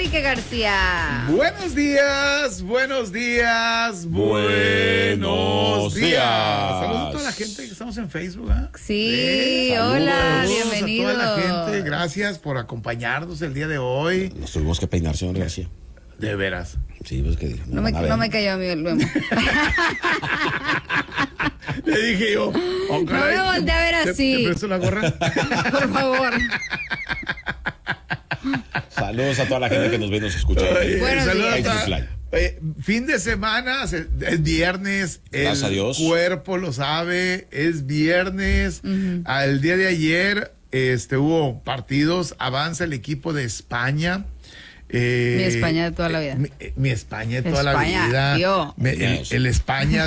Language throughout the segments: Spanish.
Quique García. Buenos días, buenos días, buenos días. Saludos a toda la gente que estamos en Facebook, ¿eh? Sí, hola, bienvenidos. A toda la gente, gracias por acompañarnos el día de hoy. Nos tuvimos que peinar, señor García. De veras. Sí, pues que no me cayó a mí el memo. Le dije yo, no me volteé a ver así. ¿Te presto la gorra? Por favor. Saludos a toda la gente que nos ve y nos escucha. Fin de semana, es viernes. Gracias a Dios. El cuerpo lo sabe, es viernes. Al día de ayer hubo partidos, avanza el equipo de España. Mi España de toda la vida. Mi España de toda la vida. El España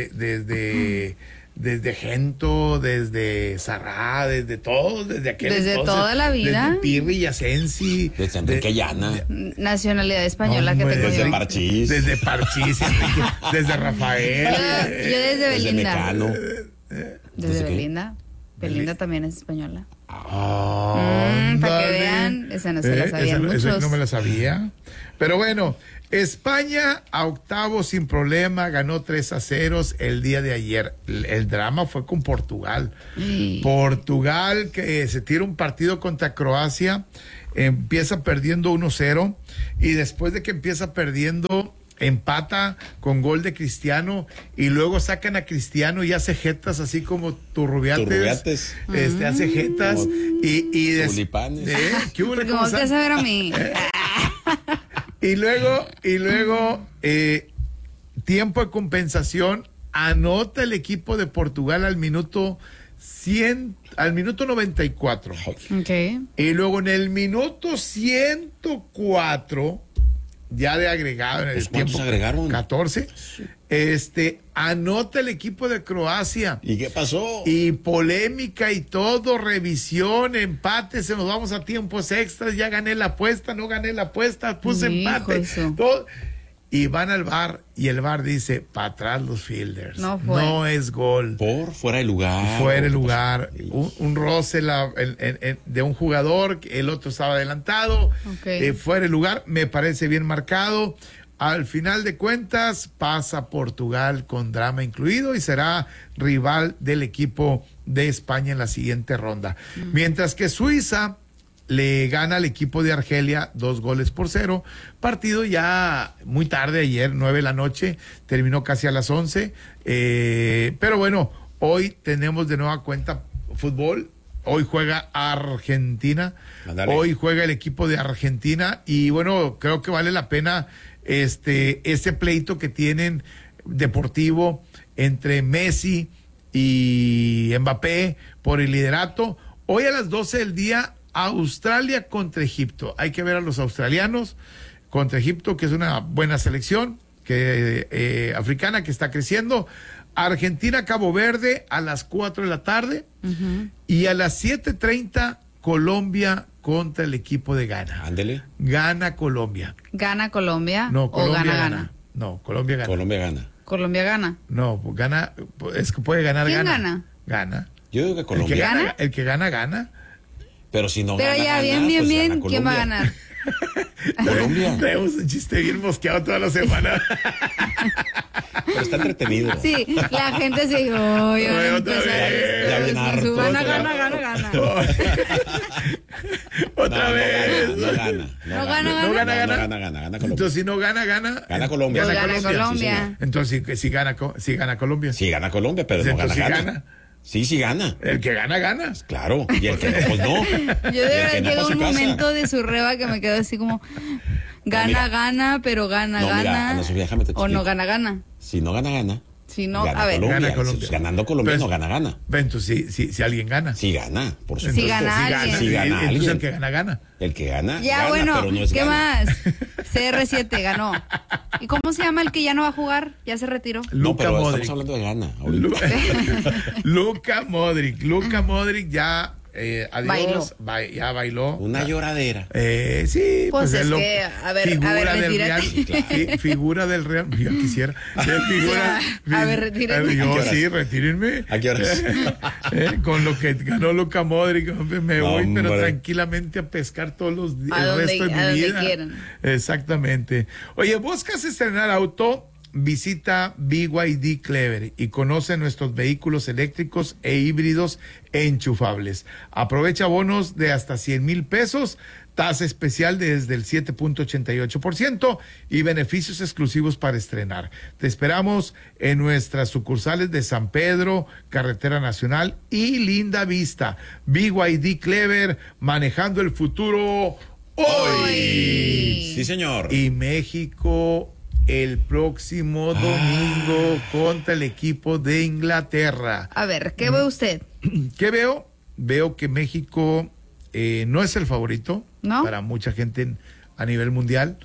desde Gento, desde Sarrá, desde todo, desde aquel desde entonces, toda la vida. Desde Pirri y Asensi. Desde Enrique Llana. Nacionalidad española que tengo desde yo. Parchís. Desde Parchís, desde Rafael. Yo desde Belinda. Mecano. Desde Belinda. Belinda también es española. Para que vean, esa no se la sabían muchos. Esa no me la sabía. Pero bueno, España a octavos sin problema, ganó 3-0 el día de ayer. El drama fue con Portugal. Portugal que se tira un partido contra Croacia, empieza perdiendo 1-0 y después de que empieza perdiendo empata con gol de Cristiano y luego sacan a Cristiano y hace jetas así como Turrubiates. Hace jetas y tulipanes. Porque me volteas a ver a mí. Y luego tiempo de compensación, anota el equipo de Portugal al minuto 94. Okay. Y luego en el minuto 104 ya de agregado en el tiempo. Agregaron? 14. Anota el equipo de Croacia. ¿Y qué pasó? Y polémica y todo, revisión, empate, se nos vamos a tiempos extras, ya gané la apuesta, no gané la apuesta, puse empate. Todo. Y van al VAR y el VAR dice, para atrás los fielders. No es gol. Fuera de lugar. Fuera de lugar. Un roce de un jugador, el otro estaba adelantado. Fuera de lugar, me parece bien marcado. Al final de cuentas, pasa Portugal con drama incluido y será rival del equipo de España en la siguiente ronda. Mientras que Suiza le gana al equipo de Argelia 2-0. Partido ya muy tarde ayer, 9 de la noche, terminó casi a las 11. Pero bueno, hoy tenemos de nueva cuenta fútbol. Hoy juega Argentina. Andale. Hoy juega el equipo de Argentina y bueno, creo que vale la pena ese pleito que tienen deportivo entre Messi y Mbappé por el liderato. Hoy a las 12 del día, Australia contra Egipto. Hay que ver a los australianos contra Egipto, que es una buena selección africana que está creciendo. Argentina, Cabo Verde a las 4 de la tarde. Y a las 7:30 Colombia contra el equipo de Ghana. Ándele. Gana Colombia. ¿Gana Colombia? No, Colombia o gana. No, Colombia gana. Colombia gana. ¿Colombia gana? No, gana, es que puede ganar. ¿Quién gana? Gana. Yo digo que Colombia. El que gana, gana. Pero si no Pero gana, ya, bien, pues ¿quién va a ganar? Colombia. Tenemos un chiste bien mosqueado toda la semana. Pero está entretenido. Sí, la gente se dijo, otra vez. Ya viene harto. Gana. Otra vez. No gana. Gana Colombia. Entonces, si no gana Colombia. Gana Colombia. Sí, entonces, si gana Colombia. Sí, gana Colombia, pero no gana. Sí gana. El que gana. Claro, y el que no, pues no. Yo de verdad llegó un momento de su reba que me quedó así como, gana, pero gana. Mira, Ana Sofía, déjame te explico. O no gana. Si no gana. Si no, gana a ver. Colombia. Gana Colombia. Ganando Colombia Pero, no gana. Entonces, si alguien gana. Sí gana, por supuesto. Si gana alguien. Si gana Entonces, alguien. el que gana. El que gana. Ya, gana, bueno, pero no es ¿qué gana. más? CR7 ganó. ¿Y cómo se llama el que ya no va a jugar? Ya se retiró. Luka Modric. Estamos hablando de gana. Ahorita. Luka Modric ya adiós, ya bailó. Una lloradera. Sí, Pues es lo, que, a ver, retírate. Figura del Real, ya quisiera. Retírate. Yo sí, retírenme. ¿A qué horas? Con lo que ganó Luka Modric, me voy, hombre, pero tranquilamente a pescar todos los días, el resto de mi donde vida. quieran. Exactamente. Oye, ¿buscas estrenar auto? Visita BYD Clever y conoce nuestros vehículos eléctricos e híbridos enchufables. Aprovecha bonos de hasta 100,000 pesos, tasa especial desde el 7.88% y beneficios exclusivos para estrenar. Te esperamos en nuestras sucursales de San Pedro, Carretera Nacional y Linda Vista. BYD Clever, manejando el futuro hoy. Sí, señor. Y México el próximo domingo contra el equipo de Inglaterra. A ver, ¿qué ve usted? ¿Qué veo? Veo que México no es el favorito, ¿no?, para mucha gente a nivel mundial,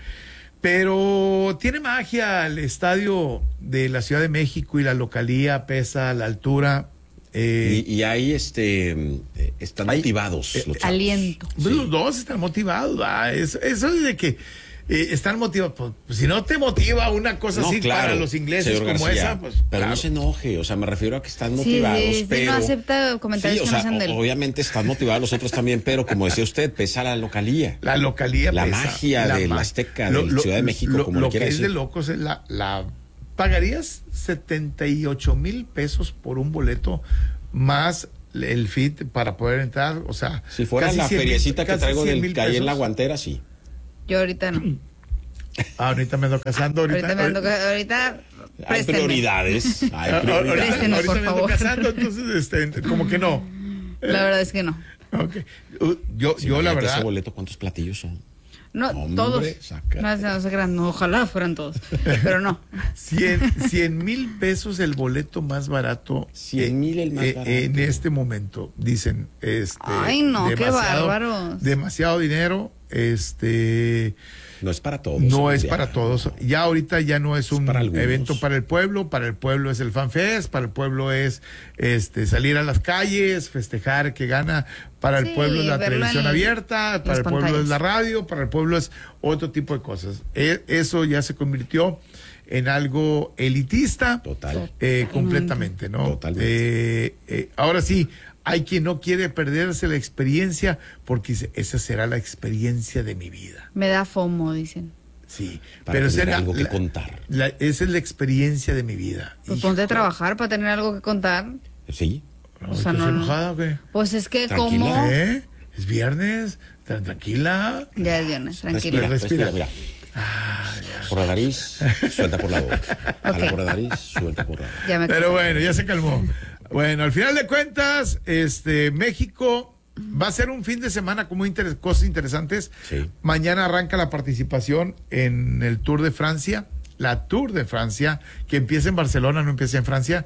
pero tiene magia el estadio de la Ciudad de México y la localía, pesa a la altura. Y ahí están motivados los chavos. Aliento. Sí. Los dos están motivados. Eso de que están motivados. Pues, si no te motiva una cosa así, claro, para los ingleses como García, esa, pues. Pero claro, no se enoje, o sea, me refiero a que están motivados, pero. No acepta comentarios que no sean de él. Obviamente están motivados los otros también, pero como decía usted, pesa la localía. La localía la pesa. Magia del Azteca, de la Ciudad de México, como lo le quiera que decir. es de locos es pagarías 78,000 pesos por un boleto más el fit para poder entrar, o sea, si fuera la feriecita que traigo del calle en la guantera, sí. Yo ahorita no. Ahorita me ando casando. Ahorita hay prioridades. Préstenos, por me ando favor. casando, entonces, como que no. La verdad es que no. Okay. Yo la verdad. ¿Ese boleto cuántos platillos son? No, Hombre, todos. sácate. No se crean, no, ojalá fueran todos. Pero no. 100,000 pesos el boleto más barato. 100,000 el más barato. En este momento, dicen. Ay, no, qué bárbaros. Demasiado dinero. No es para todos. No es para todos. Ya ahorita ya no es un para evento para el pueblo es el FanFest, para el pueblo es salir a las calles, festejar que gana, para el pueblo es la televisión abierta, para el pueblo es la radio, para el pueblo es otro tipo de cosas. Eso ya se convirtió en algo elitista. Total. Completamente, ¿no? Totalmente. Ahora sí, hay quien no quiere perderse la experiencia porque dice, esa será la experiencia de mi vida. Me da FOMO, dicen. Sí, para pero tener algo que contar. Esa es la experiencia de mi vida. Pues ponte a trabajar para tener algo que contar. Sí. O sea, ¿Estás enojada o qué? Pues es que Tranquila. como... ¿Es viernes? Tranquila. Ya es viernes, tranquila. Respira. Mira. Por la nariz, suelta por la boca. Jala por la nariz, suelta por la boca. Ya me Pero bueno, ya se calmó. Bueno, al final de cuentas, México va a ser un fin de semana con cosas interesantes. Sí. Mañana arranca la participación en el Tour de Francia, que empieza en Barcelona, no empieza en Francia,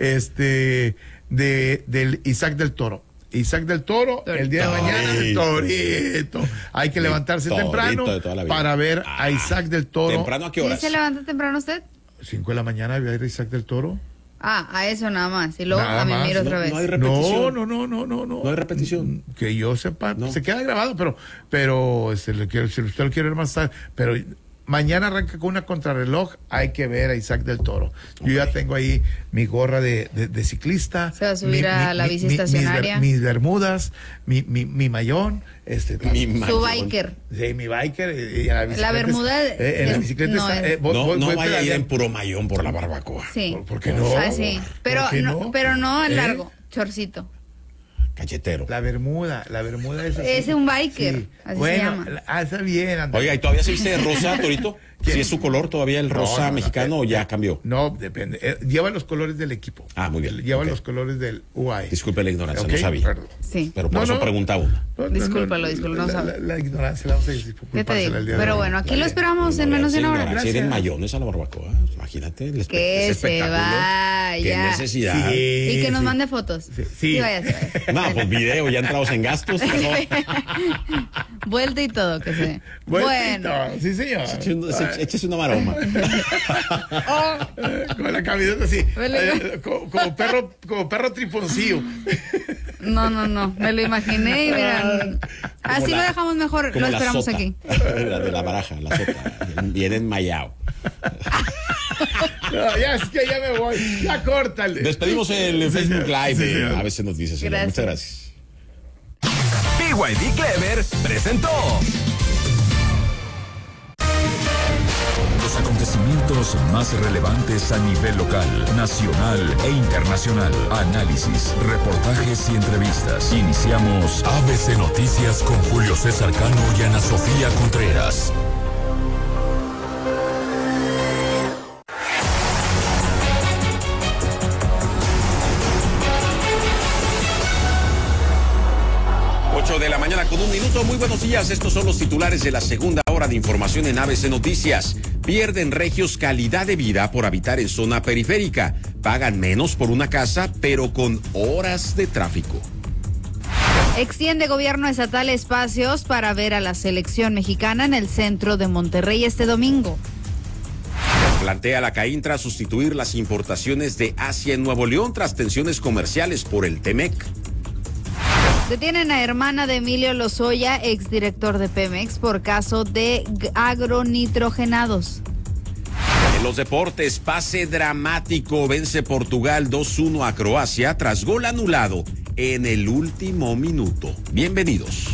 del Isaac del Toro. Isaac del Toro, el día de mañana, Torito. Hay que levantarse temprano para ver a Isaac del Toro. ¿Temprano a qué ¿Sí horas? se levanta temprano usted? 5 de la mañana voy a ir a Isaac del Toro. A eso nada más. Y luego Nada a mí más. miro otra vez. No hay repetición. No. No hay repetición. Que yo sepa, No. se queda grabado, pero si usted lo quiere ver más tarde, pero mañana arranca con una contrarreloj, hay que ver a Isaac del Toro. Yo ya tengo ahí mi gorra de ciclista. Se va a subir a la bici estacionaria. Mis bermudas, mi mayón. Su biker. Sí, mi biker. La bermuda en la bicicleta no está. es. No vaya a ir en puro mayón por la barbacoa. Sí. ¿Por qué no? Ah, sí. Pero ¿Por qué no, pero no en largo, chorcito. Cachetero. La bermuda es así. Es un biker, Sí. así Bueno, se llama. está bien, Andrés. Oiga, ¿y todavía se viste de rosa, Torito? ¿Quién? ¿Sí es su color todavía el rosa No, mexicano o ya cambió? No, depende. Lleva los colores del equipo. Ah, muy bien. Lleva Ok. los colores del UAE. Disculpe la ignorancia, Ok, no sabía. perdón. Sí. Pero por eso pregunta uno. Discúlpalo, no sabe. La ignorancia la vamos a disculpar. ¿Qué te digo? Pero bueno, aquí lo esperamos en menos de una hora. Ignorancia, ir en Gracias. mayones a la barbacoa. Imagínate. Que ese se espectáculo. vaya. Qué necesidad. Y que nos sí. mande fotos. Sí. Vaya. No, pues video, ya entrados en gastos. Mejor. Vuelta y todo, que sé. Bueno. Sí, señor. Échese una maroma. Con la camiseta así. Como perro triponcillo. No. Me lo imaginé y miran. Así lo dejamos mejor. Lo esperamos aquí. De la baraja, la sota. Viene enmayado. No, ya me voy. Ya córtale. Despedimos el Facebook Live de ABC Noticias. Muchas gracias. BYD Clever presentó los acontecimientos más relevantes a nivel local, nacional e internacional. Análisis, reportajes y entrevistas. Iniciamos ABC Noticias con Julio César Cano y Ana Sofía Contreras. De la mañana con 1 minuto. Muy buenos días. Estos son los titulares de la segunda hora de información en ABC Noticias. Pierden regios calidad de vida por habitar en zona periférica. Pagan menos por una casa, pero con horas de tráfico. Extiende gobierno estatal espacios para ver a la selección mexicana en el centro de Monterrey este domingo. Plantea la CAINTRA sustituir las importaciones de Asia en Nuevo León tras tensiones comerciales por el TEMEC. Detienen a hermana de Emilio Lozoya, exdirector de Pemex, por caso de agronitrogenados. En los deportes, pase dramático. Vence Portugal 2-1 a Croacia tras gol anulado en el último minuto. Bienvenidos.